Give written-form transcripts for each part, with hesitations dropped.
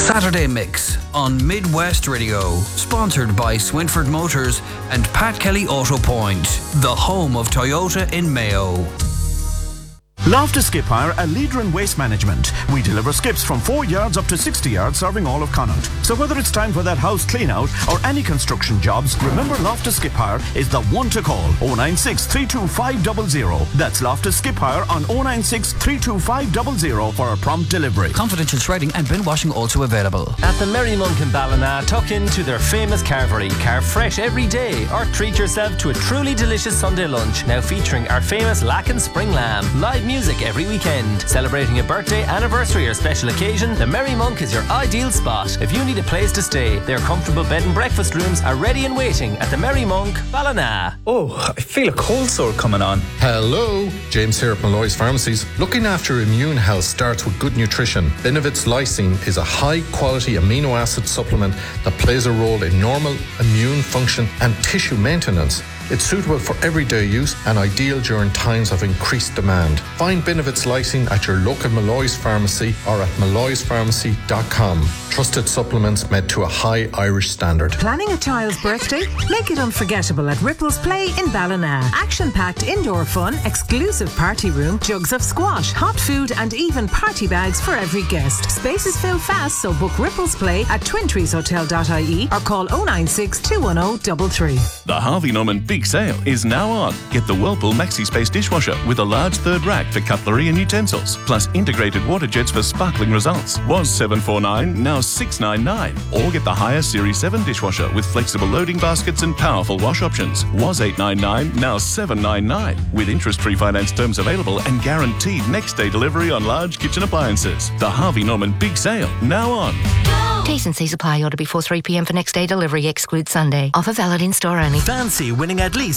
Saturday Mix on Midwest Radio, sponsored by Swinford Motors and Pat Kelly Auto Point, the home of Toyota in Mayo. Loftus Skip Hire, a leader in waste management. We deliver skips from 4 yards up to 60 yards, serving all of Connaught. So whether it's time for that house clean out or any construction jobs, remember Loftus Skip Hire is the one to call. 096 325 00. That's Loftus Skip Hire on 096 325 00 for a prompt delivery. Confidential shredding and bin washing also available. At the Merry Monk in Ballina, tuck into their famous carvery. Carve fresh every day or treat yourself to a truly delicious Sunday lunch, now featuring our famous Lacken Spring Lamb. Live music every weekend. Celebrating a birthday, anniversary or special occasion, the Merry Monk is your ideal spot. If you need a place to stay, their comfortable bed and breakfast rooms are ready and waiting at the Merry Monk, Ballina. Oh, I feel a cold sore coming on. Hello, James here at Malloy's Pharmacies. Looking after immune health starts with good nutrition. Benevit's Lysine is a high-quality amino acid supplement that plays a role in normal immune function and tissue maintenance. It's suitable for everyday use and ideal during times of increased demand. Find Benevit's Lysine at your local Malloy's Pharmacy or at malloyspharmacy.com. Trusted supplements made to a high Irish standard. Planning a child's birthday? Make it unforgettable at Ripples Play in Ballina. Action-packed indoor fun, exclusive party room, jugs of squash, hot food and even party bags for every guest. Spaces fill fast, so book Ripples Play at twintreeshotel.ie or call 096 210 33. The Harvey Norman Big Sale is now on. Get the Whirlpool MaxiSpace dishwasher with a large third rack for cutlery and utensils, plus integrated water jets for sparkling results. Was $749, now $699. Or get the higher Series 7 dishwasher with flexible loading baskets and powerful wash options. Was $899, now $799. With interest-free finance terms available and guaranteed next-day delivery on large kitchen appliances. The Harvey Norman Big Sale, now on. T's and C's apply. Order before 3 p.m. for next day delivery. Exclude Sunday. Offer valid in store only. Fancy winning at least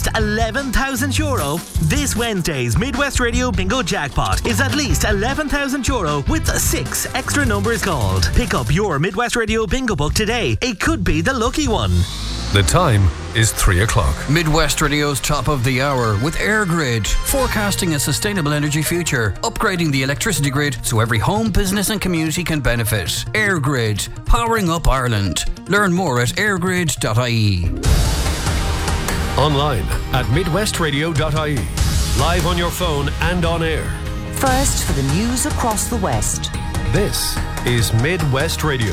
€11,000? This Wednesday's Midwest Radio Bingo Jackpot is at least €11,000 with 6 extra numbers called. Pick up your Midwest Radio Bingo book today. It could be the lucky one. The time is 3 o'clock. Midwest Radio's top of the hour with AirGrid, forecasting a sustainable energy future, upgrading the electricity grid so every home, business and community can benefit. AirGrid, powering up Ireland. Learn more at airgrid.ie. Online at midwestradio.ie. Live on your phone and on air. First for the news across the West. This is Midwest Radio.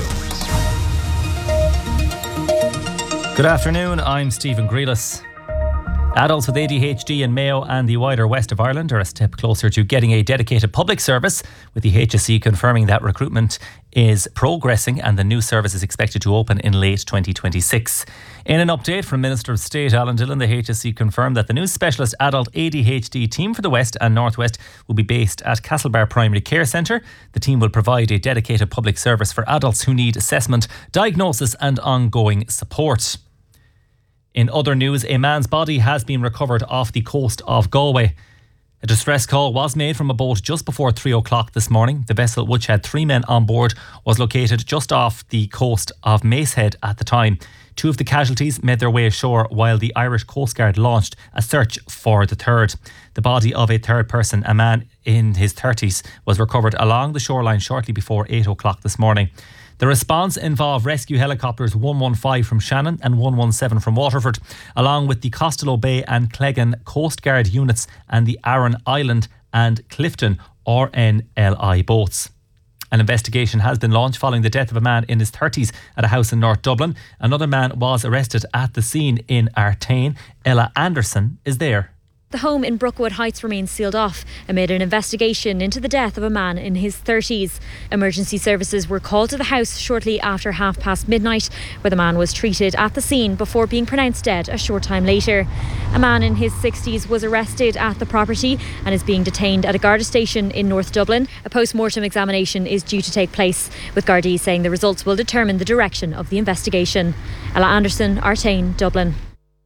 Good afternoon, I'm Stephen Grealis. Adults with ADHD in Mayo and the wider west of Ireland are a step closer to getting a dedicated public service, with the HSE confirming that recruitment is progressing and the new service is expected to open in late 2026. In an update from Minister of State Alan Dillon, the HSE confirmed that the new specialist adult ADHD team for the West and North West will be based at Castlebar Primary Care Centre. The team will provide a dedicated public service for adults who need assessment, diagnosis and ongoing support. In other news, a man's body has been recovered off the coast of Galway. A distress call was made from a boat just before 3 o'clock this morning. The vessel, which had 3 men on board, was located just off the coast of Macehead at the time. 2 of the casualties made their way ashore while the Irish Coast Guard launched a search for the third. The body of a third person, a man in his 30s, was recovered along the shoreline shortly before 8 o'clock this morning. The response involved rescue helicopters 115 from Shannon and 117 from Waterford, along with the Costello Bay and Cleggan Coast Guard units and the Arran Island and Clifton RNLI boats. An investigation has been launched following the death of a man in his 30s at a house in North Dublin. Another man was arrested at the scene in Artane. Ella Anderson is there. The home in Brookwood Heights remains sealed off amid an investigation into the death of a man in his 30s. Emergency services were called to the house shortly after midnight, where the man was treated at the scene before being pronounced dead a short time later. A man in his 60s was arrested at the property and is being detained at a Garda station in North Dublin. A post-mortem examination is due to take place, with Gardaí saying the results will determine the direction of the investigation. Ella Anderson, Artane, Dublin.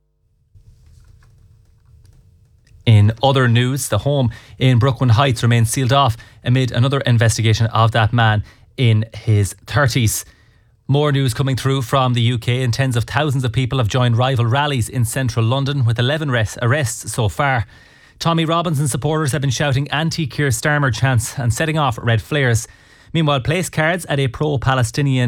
In other news, the home in Brookwood Heights remains sealed off amid another investigation of that man in his 30s. More news coming through from the UK, and tens of thousands of people have joined rival rallies in central London, with 11 arrests so far. Tommy Robinson supporters have been shouting anti-Keir Starmer chants and setting off red flares. Meanwhile, place cards at a pro-Palestinian